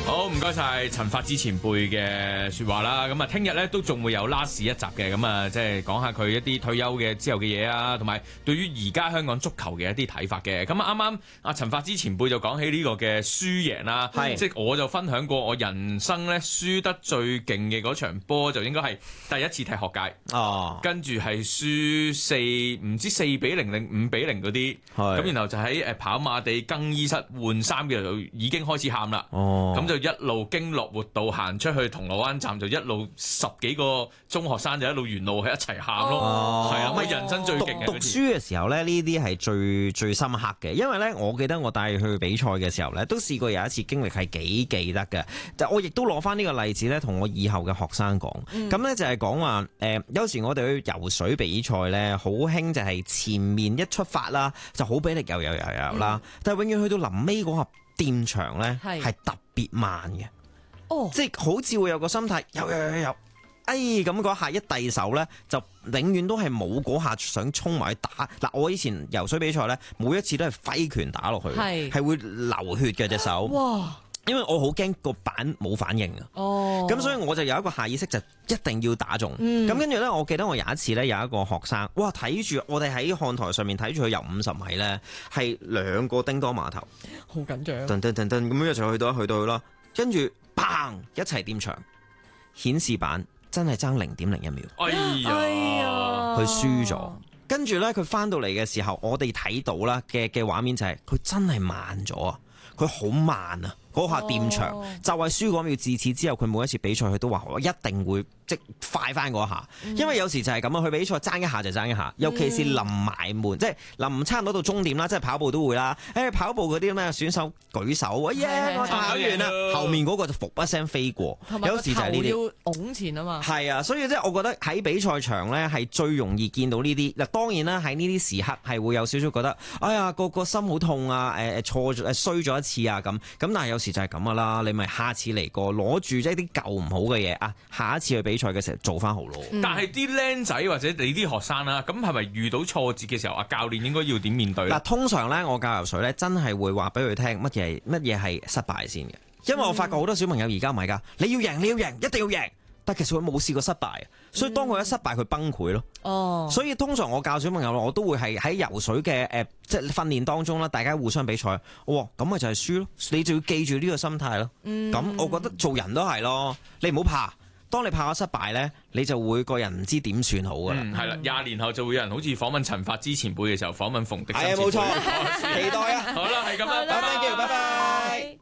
好，唔該晒陳法之前輩嘅說話啦。咁啊，聽日咧都仲會有 last 一集嘅，咁啊，即係講下佢一啲退休嘅之後嘅嘢啊，同埋對於而家香港足球嘅一啲睇法嘅。咁啊，啱啱阿陳法之前輩就講起呢個嘅輸贏啦，即係我就分享過我人生咧輸得最勁嘅嗰場波，就應該係第一次踢學界，跟住係輸唔知4-0定5-0嗰啲，咁然後就喺跑馬地更衣室換衫嘅就已經開始喊啦，咁就一路經樂活道行出去銅鑼灣站，就一路10幾個中學生就一路沿路係一齊喊咯，係啊，咁人生最勁嘅。讀書嘅時候咧，呢啲係最深刻嘅，因為咧，我記得我帶去比賽嘅時候咧，都試過有一次經歷係幾記得嘅。就我亦都攞翻呢個例子咧，同我以後嘅學生講。咁咧就係講話有時我哋去游水比賽咧，好興就係前面一出發啦，就好俾力游啦，但係永遠去到臨尾嗰下掂場咧，係特別慢嘅。即係好似會有個心態，游，咁嗰下一遞手咧，就永遠都係冇嗰下想衝埋去打。嗱，我以前游水比賽咧，每一次都係揮拳打落去，係會流血嘅隻手。哇！因為我好驚個板冇反應啊。咁所以我就有一個下意識，就一定要打中。咁跟住咧，我記得我有一次咧，有一個學生，哇！睇住我哋喺看台上面睇住佢游50米咧，係2個叮當碼頭， 好緊張。 噔咁樣一齊去到去啦，跟住砰一齊掂場，顯示板真係爭0.01秒。 哎呀， 佢輸咗。跟住咧，佢翻到嚟嘅時候，我哋睇到啦嘅畫面就係佢真係慢咗啊！佢好慢啊！嗰下掂場就係輸嗰秒。自此之後，佢每一次比賽佢都話我一定會即快翻嗰下，因為有時就係咁啊。佢比賽爭一下就爭一下，尤其是臨埋門，即係臨差唔多到終點啦，即係跑步都會啦。跑步嗰啲咩選手舉手，我跑完啦，後面嗰個就伏一聲飛過。有時就係呢啲要拱前啊嘛。 係啊，所以即係我覺得喺比賽場咧係最容易見到呢啲。嗱，當然啦，喺呢啲時刻係會有少少覺得，哎呀個心好痛啊！錯咗衰咗一次啊咁。但係有時就係咁噶啦，你咪下次嚟過，攞住即係啲舊唔好嘅嘢啊，下一次去比賽嘅時候做翻好咯。 但係啲僆仔或者你啲學生啦，咁係咪遇到挫折嘅時候，教練應該要點面對咧？ 嗱，通常咧我教游水咧，真係會話俾佢聽乜嘢係失敗先嘅，因為我發覺好多小朋友而家唔係噶，你要贏，一定要贏。但其實佢冇試過失敗，所以當佢一失敗，佢崩潰咯。所以通常我教小朋友，我都會係喺游水嘅即係訓練當中啦，大家互相比賽，咁咪就係輸咯。你就要記住呢個心態咯。咁我覺得做人都係咯，你唔好怕。當你怕咗失敗咧，你就會個人唔知點算好噶啦。 係啦，20年後就會有人好似訪問陳法之前輩嘅時候訪問馮迪生。 係啊，冇錯，期待啊。 好啦，係咁啦， 拜拜。